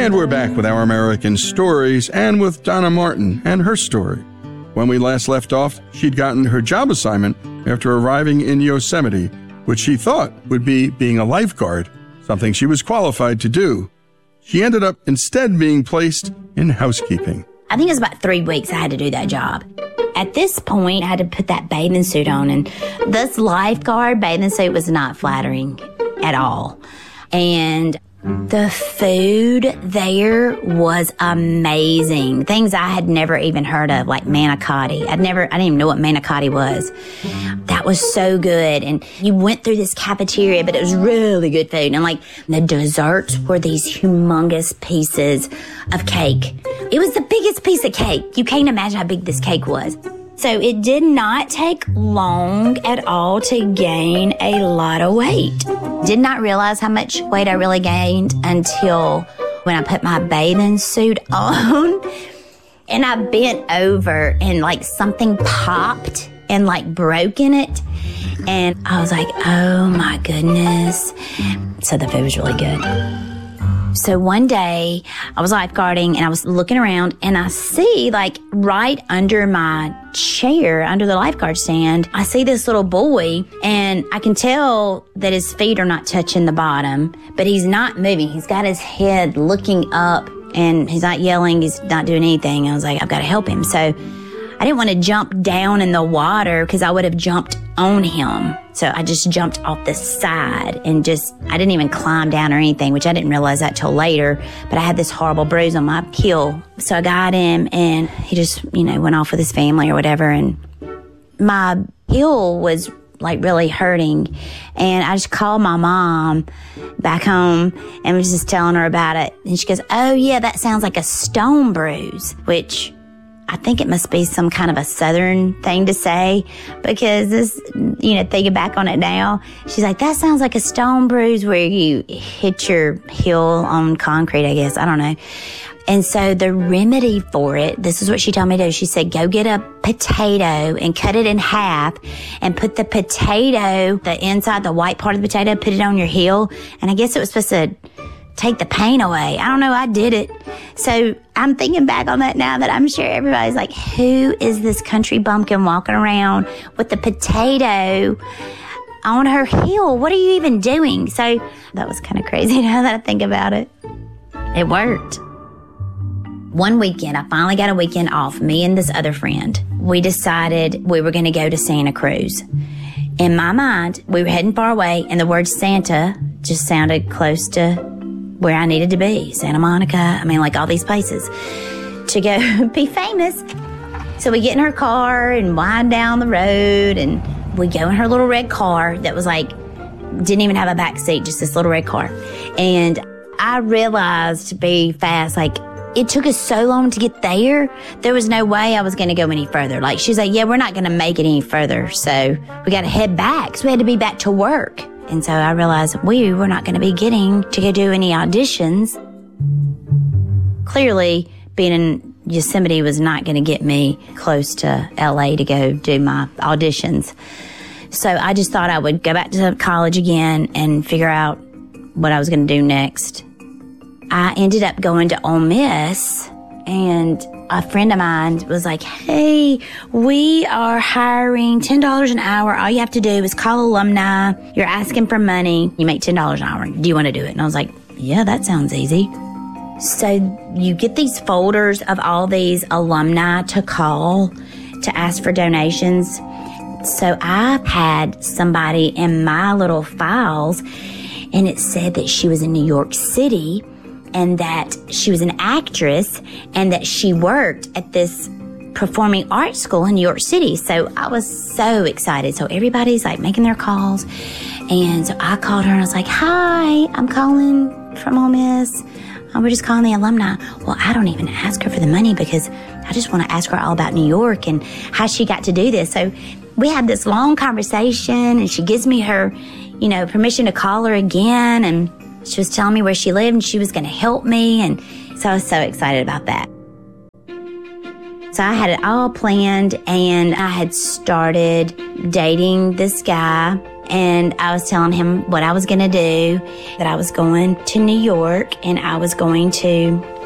And we're back with Our American Stories and with Donna Martin and her story. When we last left off, she'd gotten her job assignment after arriving in Yosemite, which she thought would be being a lifeguard, something she was qualified to do. She ended up instead being placed in housekeeping. I think it was about 3 weeks I had to do that job. At this point, I had to put that bathing suit on, and this lifeguard bathing suit was not flattering at all. And the food there was amazing. Things I had never even heard of, like manicotti. I didn't even know what manicotti was. That was so good. And you went through this cafeteria, but it was really good food. And like the desserts were these humongous pieces of cake. It was the biggest piece of cake. You can't imagine how big this cake was. So it did not take long at all to gain a lot of weight. Did not realize how much weight I really gained until when I put my bathing suit on and I bent over and like something popped and like broke in it. And I was like, oh my goodness. So the food was really good. So one day I was lifeguarding and I was looking around and I see like right under my chair, under the lifeguard stand, I see this little boy and I can tell that his feet are not touching the bottom, but he's not moving. He's got his head looking up and he's not yelling. He's not doing anything. I was like, I've got to help him. So I didn't want to jump down in the water because I would have jumped on him. So I just jumped off the side and I didn't even climb down or anything, which I didn't realize that till later. But I had this horrible bruise on my heel. So I got him and he just, went off with his family or whatever. And my heel was like really hurting. And I just called my mom back home and was just telling her about it. And she goes, oh yeah, that sounds like a stone bruise, which I think it must be some kind of a Southern thing to say because this, thinking back on it now, she's like, that sounds like a stone bruise where you hit your heel on concrete, I guess. I don't know. And so the remedy for it, this is what she told me to do. She said, go get a potato and cut it in half and put the potato, the inside, the white part of the potato, put it on your heel. And I guess it was supposed to take the pain away. I don't know. I did it. So I'm thinking back on that now that I'm sure everybody's like, who is this country bumpkin walking around with the potato on her heel? What are you even doing? So that was kind of crazy now that I think about it. It worked. One weekend, I finally got a weekend off, me and this other friend. We decided we were going to go to Santa Cruz. In my mind, we were heading far away, and the word Santa just sounded close to where I needed to be. Santa Monica, like all these places to go be famous. So we get in her car and wind down the road, and we go in her little red car that was like, didn't even have a back seat, just this little red car. And I realized to be fast, it took us so long to get there. There was no way I was going to go any further. She was like, yeah, we're not going to make it any further. So we got to head back. So we had to be back to work. And so I realized we were not going to be getting to go do any auditions. Clearly, being in Yosemite was not going to get me close to LA to go do my auditions. So I just thought I would go back to college again and figure out what I was going to do next. I ended up going to Ole Miss, and a friend of mine was like, hey, we are hiring $10 an hour. All you have to do is call alumni. You're asking for money. You make $10 an hour. Do you want to do it? And I was like, yeah, that sounds easy. So you get these folders of all these alumni to call to ask for donations. So I had somebody in my little files, and it said that she was in New York City and that she was an actress and that she worked at this performing arts school in New York City. So I was so excited. So everybody's making their calls. And so I called her and I was like, hi, I'm calling from Ole Miss. We're just calling the alumni. Well, I don't even ask her for the money because I just want to ask her all about New York and how she got to do this. So we had this long conversation, and she gives me her, permission to call her again. And she was telling me where she lived and she was going to help me. And so I was so excited about that. So I had it all planned, and I had started dating this guy And I was telling him what I was going to do, that I was going to New York and I was going to